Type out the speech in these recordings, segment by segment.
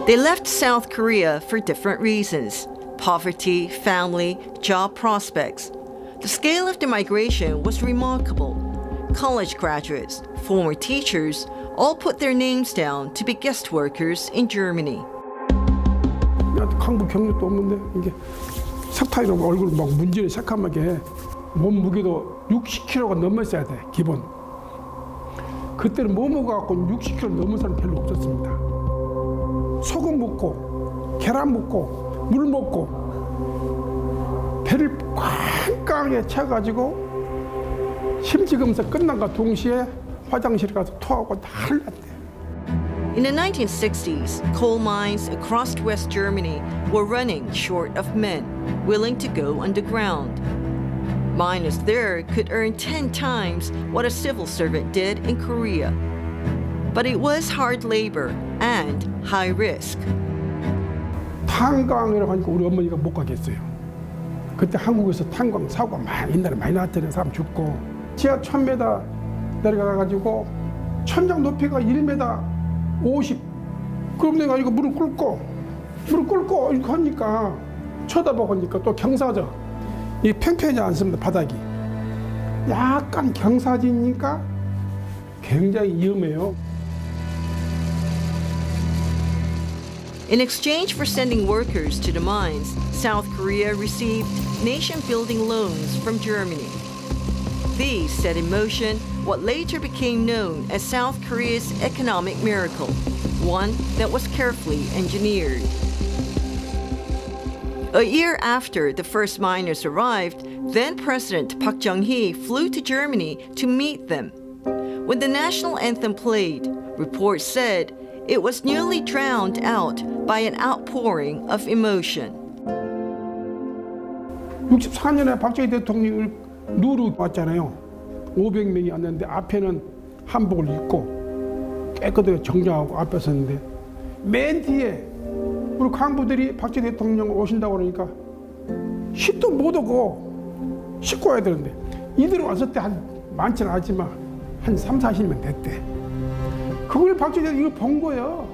They left South Korea for different reasons: poverty, family, job prospects. The scale of the migration was remarkable. College graduates, former teachers, all put their names down to be guest workers in Germany. 한국 경력도 없는데 이게 석탄이라고 얼굴 막 문질이 새까맣게 몸 무게도 60kg가 넘었어야 돼 기본. 그때는 뭐 먹어갖고 60kg 넘은 사람 별로 없었습니다. 소금 먹고 계란 먹고 물 먹고 배를 꽝꽝하게 채가지고 심지검사 끝난과 동시에 화장실에 가서 토하고 난리 났대. In the 1960s, coal mines across West Germany were running short of men willing to go underground. Miners there could earn 10 times what a civil servant did in Korea. But it was hard labor and high risk. 탄광이라고 하니까 우리 어머니가 못 가겠어요. 그때 한국에서 탄광 사고가 옛날에 많이 났잖아요. 사람 죽고. 지하 1000m 내려가가지고 천장 높이가 1m 50. 그럼 내가 이거 무릎 꿇고 이렇게 하니까 쳐다보니까 또 경사져. 이 팽팽하지 않습니다, 바닥이. 약간 경사지니까 굉장히 위험해요. In exchange for sending workers to the mines, South Korea received nation-building loans from Germany. These set in motion what later became known as South Korea's economic miracle, one that was carefully engineered. A year after the first miners arrived, then-President Park Chung-hee flew to Germany to meet them. When the national anthem played, reports said it was nearly drowned out by an outpouring of emotion. 64년에 박정희 대통령이 누르 왔잖아요. 500명이 왔는데 앞에는 한복을 입고 깨끗하게 정장하고 앞에 섰는데 맨 뒤에 우리 광부들이 박정희 대통령 오신다고 그러니까 씻도 못 오고 씻고 와야 되는데 이들 왔을 때 많지는 않지만 한 3, 40명 됐대. 그걸 박정희 대통령이 이걸 본 거예요.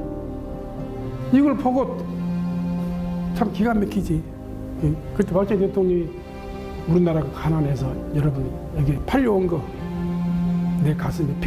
이걸 보고 참 기가 막히지. 그때 박정희 대통령이 우리나라가 가난해서 여러분 여기 팔려온 거 내 가슴에